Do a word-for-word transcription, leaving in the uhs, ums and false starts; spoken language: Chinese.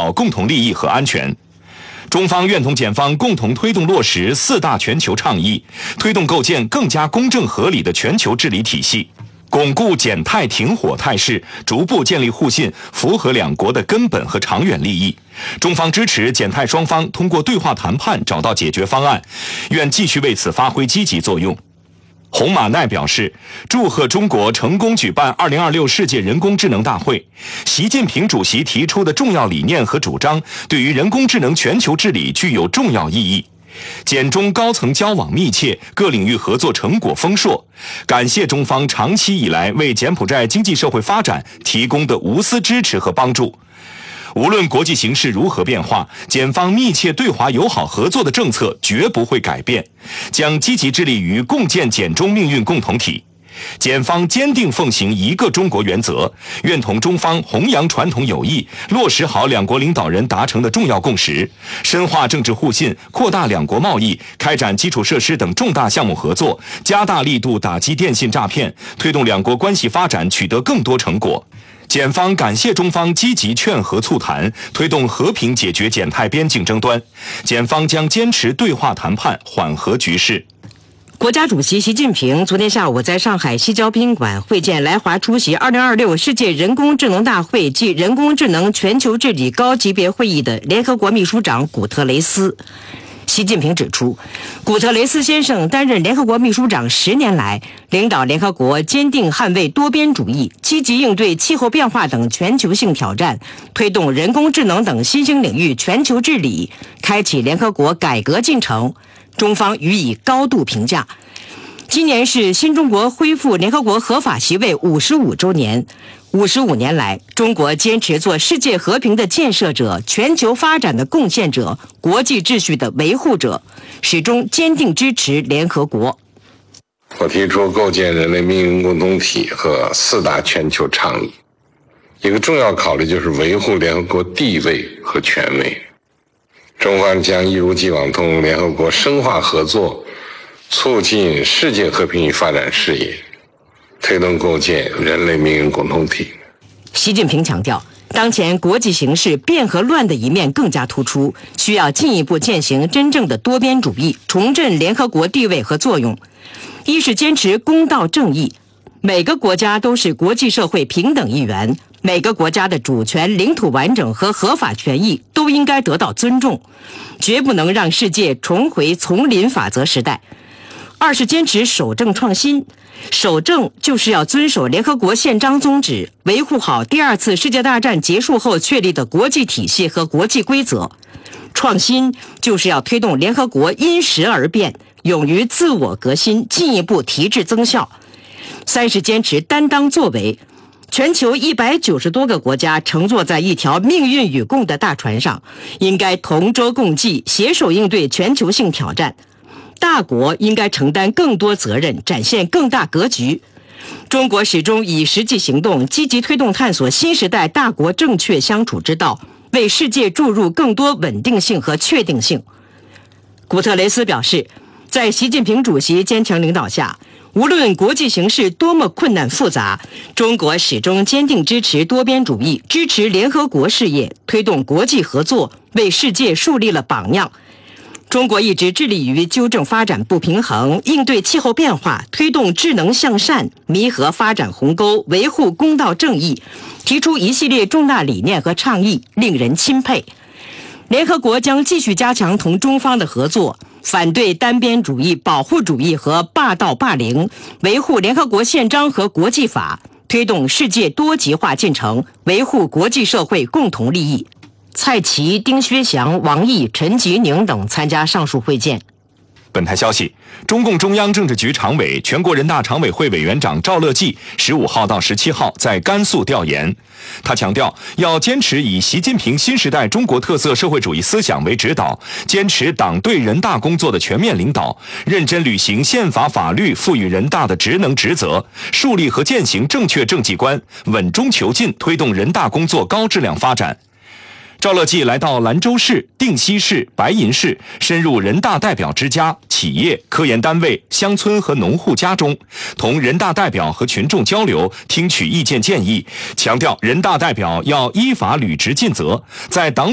好共同利益和安全。中方愿同检方共同推动落实四大全球倡议，推动构建更加公正合理的全球治理体系，巩固减泰停火态势，逐步建立互信，符合两国的根本和长远利益。中方支持减泰双方通过对话谈判找到解决方案，愿继续为此发挥积极作用。洪马奈表示，祝贺中国成功举办二零二六世界人工智能大会。习近平主席提出的重要理念和主张，对于人工智能全球治理具有重要意义。简中高层交往密切，各领域合作成果丰硕，感谢中方长期以来为柬埔寨经济社会发展提供的无私支持和帮助。无论国际形势如何变化，检方密切对华友好合作的政策绝不会改变，将积极致力于共建检中命运共同体。检方坚定奉行一个中国原则，愿同中方弘扬传统友谊，落实好两国领导人达成的重要共识，深化政治互信，扩大两国贸易，开展基础设施等重大项目合作，加大力度打击电信诈骗，推动两国关系发展取得更多成果。检方感谢中方积极劝和促谈，推动和平解决柬泰边境争端。检方将坚持对话谈判，缓和局势。 国家主席习近平昨天下午在上海西郊宾馆会见来华出席二零二六世界人工智能大会暨人工智能全球治理高级别会议的联合国秘书长古特雷斯。习近平指出，古特雷斯先生担任联合国秘书长十年来，领导联合国坚定捍卫多边主义，积极应对气候变化等全球性挑战，推动人工智能等新兴领域全球治理，开启联合国改革进程。中方予以高度评价。今年是新中国恢复联合国合法席位五十五周年。五十五年来，中国坚持做世界和平的建设者、全球发展的贡献者、国际秩序的维护者，始终坚定支持联合国。 我提出构建人类命运共同体和四大全球倡议，一个重要考虑就是维护联合国地位和权威。中方将一如既往同联合国深化合作，促进世界和平与发展事业，推动构建人类命运共同体。 习近平强调，当前国际形势变和乱的一面更加突出，需要进一步践行真正的多边主义，重振联合国地位和作用。一是坚持公道正义，每个国家都是国际社会平等一员，每个国家的主权、领土完整和合法权益都应该得到尊重，绝不能让世界重回丛林法则时代。二是坚持守正创新，守正就是要遵守联合国宪章宗旨，维护好第二次世界大战结束后确立的国际体系和国际规则。创新就是要推动联合国因时而变，勇于自我革新，进一步提质增效。三是坚持担当作为，全球一百九十多个国家乘坐在一条命运与共的大船上，应该同舟共济，携手应对全球性挑战。大国应该承担更多责任，展现更大格局。中国始终以实际行动积极推动探索新时代大国正确相处之道，为世界注入更多稳定性和确定性。古特雷斯表示，在习近平主席坚强领导下，无论国际形势多么困难复杂，中国始终坚定支持多边主义，支持联合国事业，推动国际合作，为世界树立了榜样。中国一直致力于纠正发展不平衡，应对气候变化，推动智能向善，弥合发展鸿沟，维护公道正义，提出一系列重大理念和倡议，令人钦佩。联合国将继续加强同中方的合作，反对单边主义、保护主义和霸道霸凌，维护联合国宪章和国际法，推动世界多极化进程，维护国际社会共同利益。蔡奇、丁薛祥、王毅、陈吉宁等参加上述会见。 本台消息，中共中央政治局常委、全国人大常委会委员长赵乐际十五号到十七号在甘肃调研。他强调，要坚持以习近平新时代中国特色社会主义思想为指导，坚持党对人大工作的全面领导，认真履行宪法法律赋予人大的职能职责，树立和践行正确政绩观，稳中求进，推动人大工作高质量发展。赵乐际来到兰州市、定西市、白银市，深入人大代表之家、企业、科研单位、乡村和农户家中，同人大代表和群众交流，听取意见建议，强调人大代表要依法履职尽责，在党